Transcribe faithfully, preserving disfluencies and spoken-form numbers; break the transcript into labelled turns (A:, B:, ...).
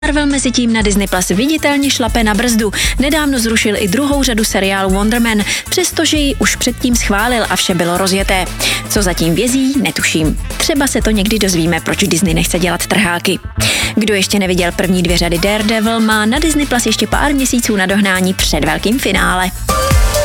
A: Marvel mezi tím na Disney Plus viditelně šlape na brzdu. Nedávno zrušil i druhou řadu seriálu Wonder Man, přestože ji už předtím schválil a vše bylo rozjeté. Co zatím vězí, netuším. Třeba se to někdy dozvíme, proč Disney nechce dělat trháky. Kdo ještě neviděl první dvě řady Daredevil, má na Disney Plus ještě pár měsíců na dohnání před velkým finále.